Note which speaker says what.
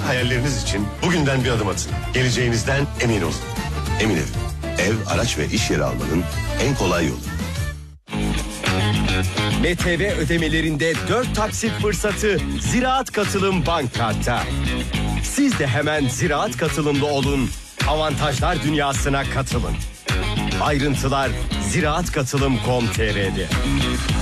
Speaker 1: hayalleriniz için bugünden bir adım atın. Geleceğinizden emin olun.
Speaker 2: Emin Ev, araç ve iş yeri almanın en kolay yolu.
Speaker 3: MTV ödemelerinde 4 taksit fırsatı Ziraat Katılım Bank Kart'ta. Siz de hemen Ziraat Katılımlı olun, avantajlar dünyasına katılın. Ayrıntılar ziraatkatılım.com.tr'de.